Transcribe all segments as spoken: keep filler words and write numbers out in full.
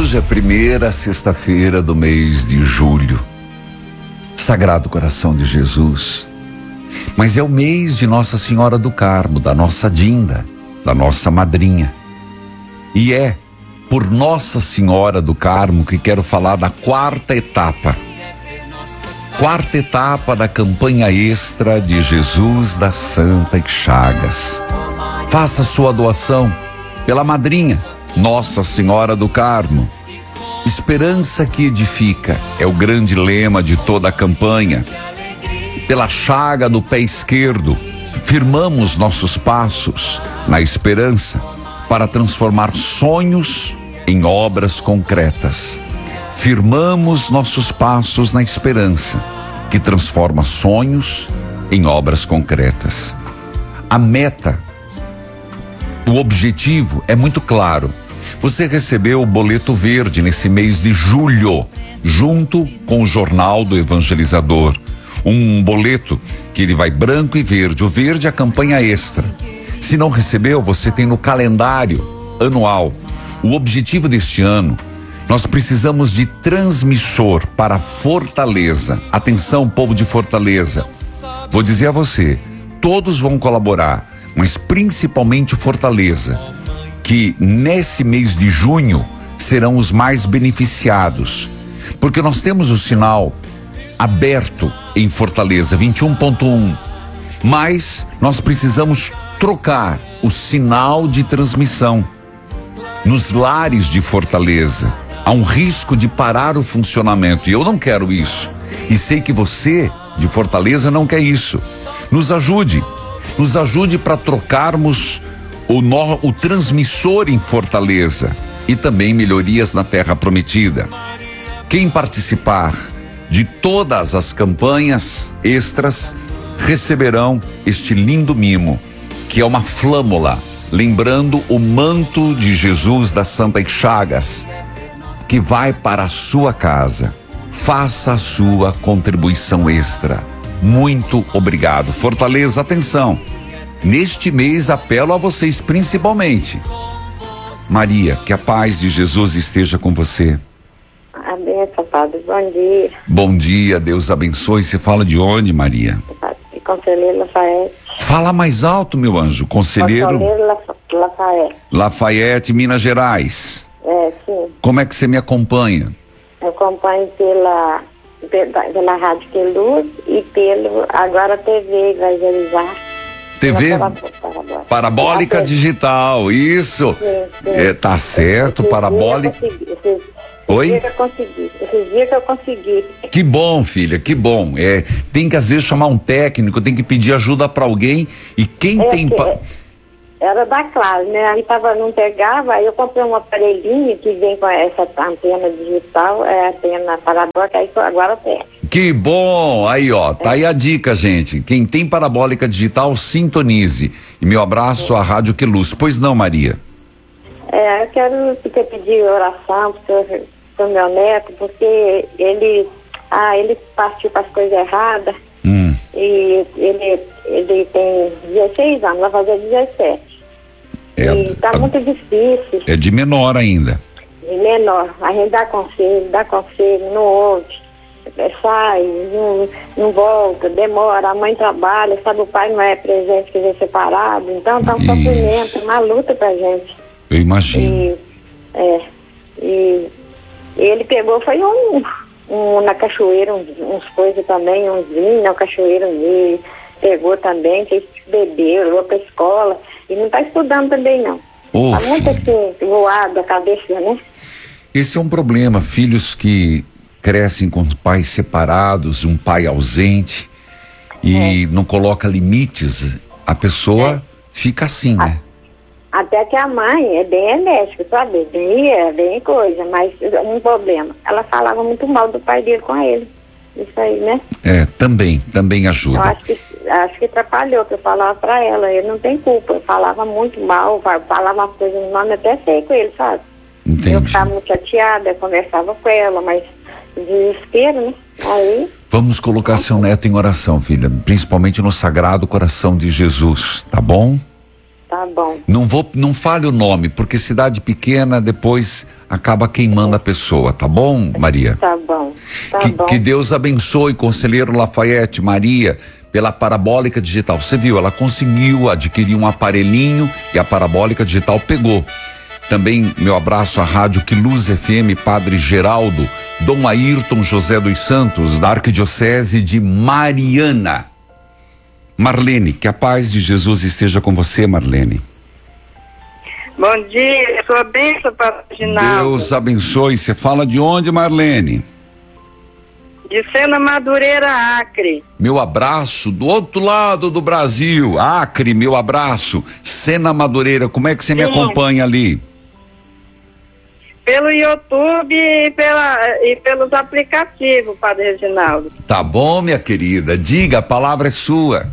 Hoje é a primeira sexta-feira do mês de julho. Sagrado Coração de Jesus. Mas é o mês de Nossa Senhora do Carmo, da nossa Dinda, da nossa madrinha. E é por Nossa Senhora do Carmo que quero falar da quarta etapa. Quarta etapa da campanha extra de Jesus das Santas Chagas. Faça sua doação pela madrinha, Nossa Senhora do Carmo. Esperança que edifica é o grande lema de toda a campanha. Pela chaga do pé esquerdo, firmamos nossos passos na esperança para transformar sonhos em obras concretas. Firmamos nossos passos na esperança, que transforma sonhos em obras concretas. A meta, o objetivo é muito claro. Você recebeu o boleto verde nesse mês de julho, junto com o Jornal do Evangelizador. Um boleto que ele vai branco e verde. O verde é a campanha extra. Se não recebeu, você tem no calendário anual. O objetivo deste ano, nós precisamos de transmissor para Fortaleza. Atenção, povo de Fortaleza. Vou dizer a você, todos vão colaborar, mas principalmente Fortaleza, que nesse mês de junho serão os mais beneficiados. Porque nós temos o sinal aberto em Fortaleza, vinte e um ponto um. Mas nós precisamos trocar o sinal de transmissão nos lares de Fortaleza. Há um risco de parar o funcionamento e eu não quero isso. E sei que você, de Fortaleza, não quer isso. Nos ajude. Nos ajude para trocarmos o, no, o transmissor em Fortaleza e também melhorias na Terra Prometida. Quem participar de todas as campanhas extras receberão este lindo mimo, que é uma flâmula, lembrando o manto de Jesus das Santas Chagas, que vai para a sua casa. Faça a sua contribuição extra. Muito obrigado. Fortaleza, atenção. Neste mês apelo a vocês principalmente. Maria, que a paz de Jesus esteja com você. Amém, Padre. Bom dia. Bom dia, Deus abençoe. Você fala de onde, Maria? De Conselheiro Lafayette. Fala mais alto, meu anjo. Conselheiro, Conselheiro Laf- Lafayette. Lafayette, Minas Gerais. É, sim. Como é que você me acompanha? Eu acompanho pela, pela, pela Rádio Queluz e pelo, agora T V Evangelizar. T V Pela parabólica. Parabólica Digital, isso. Sim, sim. É, tá certo, Esses parabólica. dias eu consegui, esses, Oi? Esses dias que eu consegui. Esses dias que eu consegui. Que bom, filha, que bom. É, tem que às vezes chamar um técnico, tem que pedir ajuda para alguém e quem É, tem que- pa- Era da Claro, né? Aí tava, não pegava, aí eu comprei um aparelhinho que vem com essa antena digital, é antena parabólica, aí agora tem. Que bom! Aí, ó, tá aí a dica, gente. Quem tem parabólica digital, sintonize. E meu abraço à Rádio Queluz. Pois não, Maria? É, eu quero te pedir oração pro seu, pro meu neto, porque ele, ah, ele partiu para as coisas erradas. Hum. E ele, ele tem dezesseis anos, vai fazer dezessete. É, e tá a- muito difícil. é de menor ainda. E menor, a gente dá conselho, dá conselho, não ouve, é, sai, não, não volta, demora, a mãe trabalha, sabe, o pai não é presente, quer dizer, separado, então tá um Isso. sofrimento, uma luta pra gente. Eu imagino. E, é, e ele pegou, foi um, um na cachoeira, uns, uns coisas também, uns vinhos na cachoeira, e pegou também, fez beber, levou pra escola, e não tá estudando também não. Ô, Tá muito filho. assim, voado a cabeça, né? Esse é um problema, filhos que crescem com pais separados, um pai ausente e não coloca limites, a pessoa fica assim, né? Até que a mãe é bem enérgica, sabe? Bem, é bem coisa, mas um problema. Ela falava muito mal do pai dele com ele. Isso aí, né? É, também, também Eu ajuda. acho que, acho que atrapalhou, que eu falava pra ela. Ele não tem culpa. Eu falava muito mal, fa- falava umas coisas no nome até feio com ele, sabe? Eu Entendi. ficava muito chateada, eu conversava com ela, mas desespero, né? Aí, Vamos colocar seu neto em oração, filha, principalmente no Sagrado Coração de Jesus, tá bom? Tá bom. Não vou, não fale o nome, porque cidade pequena depois acaba queimando a pessoa, tá bom, Maria? Tá bom. Tá que, bom. que Deus abençoe, conselheiro Lafayette, Maria, pela parabólica digital. Você viu, ela conseguiu adquirir um aparelhinho e a parabólica digital pegou. Também meu abraço à rádio Quiluz F M, Padre Geraldo, Dom Ayrton José dos Santos, da Arquidiocese de Mariana. Marlene, que a paz de Jesus esteja com você, Marlene. Bom dia, sua bênção, Padre Reginaldo. Deus abençoe. Você fala de onde, Marlene? De Sena Madureira, Acre. Meu abraço do outro lado do Brasil, Acre, meu abraço. Sena Madureira, como é que você me acompanha ali? Pelo YouTube e, pela, e pelos aplicativos, Padre Reginaldo. Tá bom, minha querida, diga, a palavra é sua.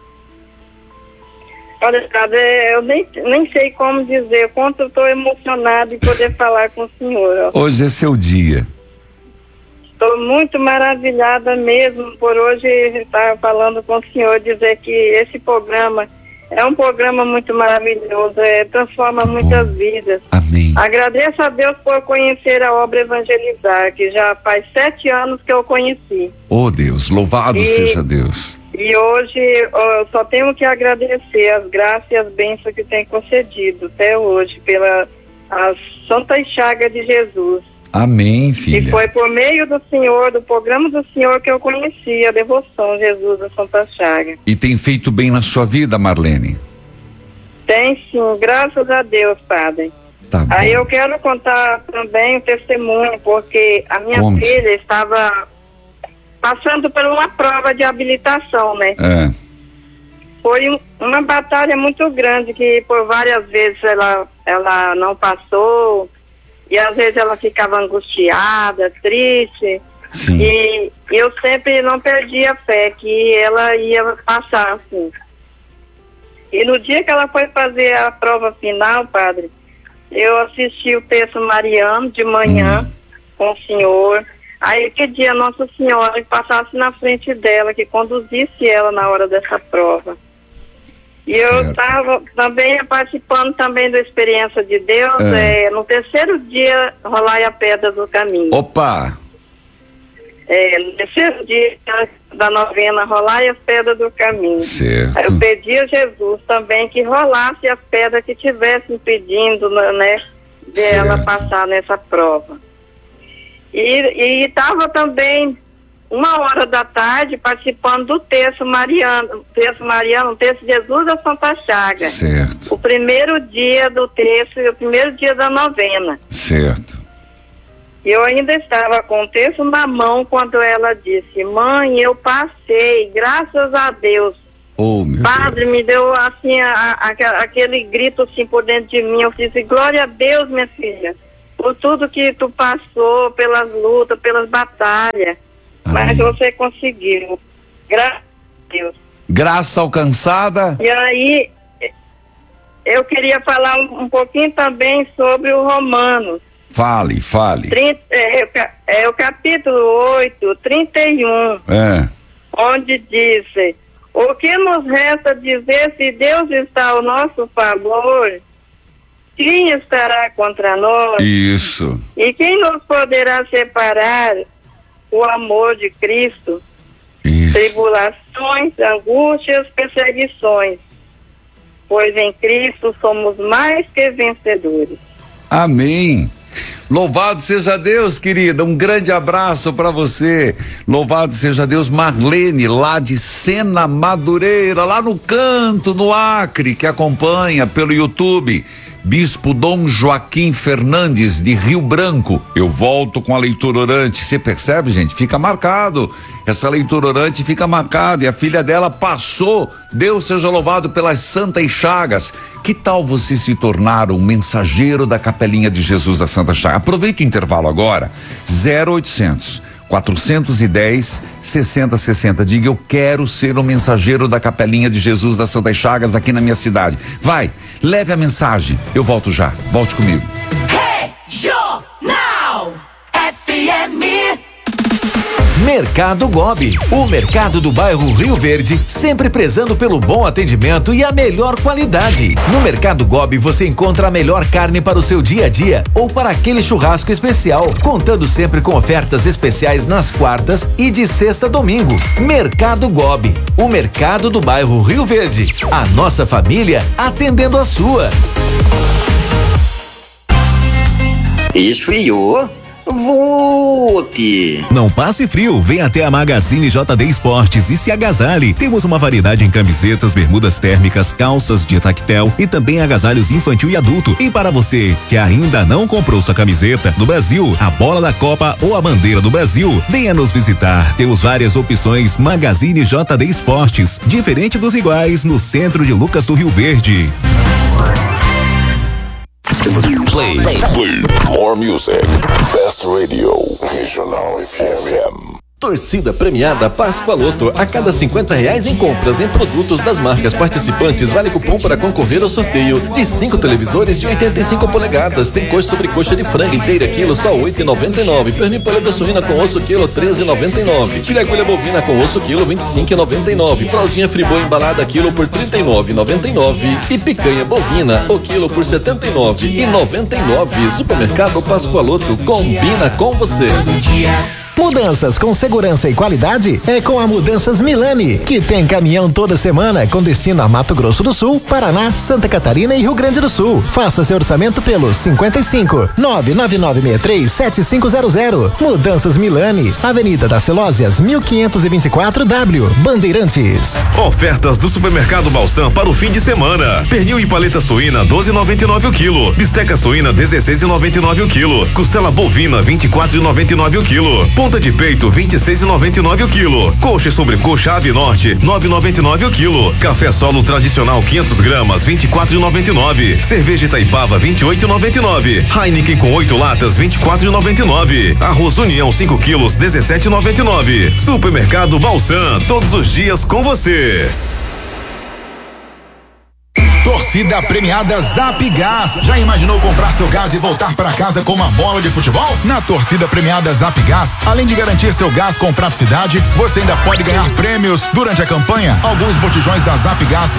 Olha, Padre, eu nem, nem sei como dizer, o quanto eu estou emocionada em poder falar com o senhor. Hoje é seu dia. Estou muito maravilhada mesmo por hoje estar falando com o senhor, dizer que esse programa é um programa muito maravilhoso, é, transforma muitas vidas. Amém. Agradeço a Deus por conhecer a obra Evangelizar, que já faz sete anos que eu conheci. Oh Deus, louvado e, seja Deus. E hoje eu só tenho que agradecer as graças e as bênçãos que tem concedido até hoje pela a Santa Chaga de Jesus. Amém, filha. E foi por meio do Senhor, do programa do Senhor, que eu conheci a devoção Jesus da Santa Chaga. E tem feito bem na sua vida, Marlene? Tem sim, graças a Deus, Padre. Tá bom. Aí eu quero contar também um testemunho, porque a minha Conte. filha estava passando por uma prova de habilitação, né? É. Foi um, uma batalha muito grande, que por várias vezes ela, ela não passou, e às vezes ela ficava angustiada, triste. Sim. E eu sempre não perdia a fé que ela ia passar, assim. E no dia que ela foi fazer a prova final, Padre, eu assisti o texto mariano de manhã hum. com o senhor. Aí que dia Nossa Senhora passasse na frente dela, que conduzisse ela na hora dessa prova. E certo. Eu estava também participando também da experiência de Deus, é. É, no terceiro dia rolar a pedra do caminho. Opa! É, no terceiro dia da novena rolar as pedras do caminho. Certo. Aí eu pedi a Jesus também que rolasse as pedras que estivessem impedindo, né, de certo. Ela passar nessa prova. E estava também uma hora da tarde participando do texto mariano, texto mariano, o texto Jesus da Santa Chaga. Certo. O primeiro dia do texto e o primeiro dia da novena. Certo. Eu ainda estava com o texto na mão quando ela disse: mãe, eu passei, graças a Deus. Oh, meu Padre, Deus. me deu assim a, a, aquele grito assim por dentro de mim. Eu disse: glória a Deus, minha filha, por tudo que tu passou, pelas lutas, pelas batalhas. Amém. Mas você conseguiu. Graças a Deus. Graça alcançada. E aí, eu queria falar um, um pouquinho também sobre o Romanos. Fale, fale. trinta, é, é o capítulo oito, trinta e um. É. Onde diz: o que nos resta dizer se Deus está ao nosso favor? Quem estará contra nós? Isso. E quem nos poderá separar o amor de Cristo? Isso. Tribulações, angústias, perseguições. Pois em Cristo somos mais que vencedores. Amém. Louvado seja Deus, querida, um grande abraço para você. Louvado seja Deus. Marlene, lá de Sena Madureira, lá no canto, no Acre, que acompanha pelo YouTube. Bispo Dom Joaquim Fernandes, de Rio Branco. Eu volto com a leitura orante. Você percebe, gente? Fica marcado. Essa leitura orante fica marcada. E a filha dela passou. Deus seja louvado pelas santas chagas. Que tal você se tornar um mensageiro da Capelinha de Jesus da Santa Chaga? Aproveita o intervalo agora. zero oitocentos, quatrocentos e dez, sessenta sessenta. Diga: eu quero ser o mensageiro da Capelinha de Jesus das Santas Chagas aqui na minha cidade. Vai, leve a mensagem. Eu volto já. Volte comigo. Regional F M. Mercado Gobi, o mercado do bairro Rio Verde, sempre prezando pelo bom atendimento e a melhor qualidade. No Mercado Gobi você encontra a melhor carne para o seu dia a dia ou para aquele churrasco especial, contando sempre com ofertas especiais nas quartas e de sexta a domingo. Mercado Gobi, o mercado do bairro Rio Verde. A nossa família atendendo a sua. Esfriou? Volte! Não passe frio, vem até a Magazine J D Esportes e se agasalhe. Temos uma variedade em camisetas, bermudas térmicas, calças de tactel e também agasalhos infantil e adulto. E para você que ainda não comprou sua camiseta no Brasil, a bola da Copa ou a bandeira do Brasil, venha nos visitar. Temos várias opções. Magazine J D Esportes, diferente dos iguais, no centro de Lucas do Rio Verde. Play. Play. Play. More music. Best radio. Regional F M. Torcida premiada Pascoaloto. A cada cinquenta reais em compras em produtos das marcas participantes, vale cupom para concorrer ao sorteio de cinco televisores de oitenta e cinco polegadas. Tem coxa sobre coxa de frango inteira quilo, só oito reais e noventa e nove. Pernil polenta suína com osso quilo, treze reais e noventa e nove. Filé agulha bovina com osso quilo, vinte e cinco reais e noventa e nove. Fraldinha Friboi embalada quilo por trinta e nove reais e noventa e nove. E picanha bovina o quilo por setenta e nove reais e noventa e nove. Supermercado Pascoaloto, combina com você. Mudanças com segurança e qualidade é com a Mudanças Milani, que tem caminhão toda semana com destino a Mato Grosso do Sul, Paraná, Santa Catarina e Rio Grande do Sul. Faça seu orçamento pelo cinquenta e cinco, nove nove nove seis três, sete cinco zero zero. Mudanças Milani, Avenida das Celósias, mil quinhentos e vinte e quatro W, Bandeirantes. Ofertas do Supermercado Balsam para o fim de semana. Pernil e paleta suína doze reais e noventa e nove o quilo. Bisteca suína dezesseis reais e noventa e nove o quilo. Costela bovina vinte e quatro reais e noventa e nove o quilo. Ponta de peito vinte e seis reais e noventa e nove o quilo. Coxa e sobrecoxa Ave Norte nove reais e noventa e nove o quilo. Café Solo tradicional quinhentas gramas vinte e quatro reais e noventa e nove. Cerveja Itaipava vinte e oito reais e noventa e nove. Heineken com oito latas vinte e quatro reais e noventa e nove. Arroz União cinco quilos dezessete reais e noventa e nove. Supermercado Balsam, todos os dias com você. Torcida premiada Zap Gás. Já imaginou comprar seu gás e voltar para casa com uma bola de futebol? Na torcida premiada Zap Gás, além de garantir seu gás com praticidade, você ainda pode ganhar prêmios. Durante a campanha, alguns botijões da Zap Gás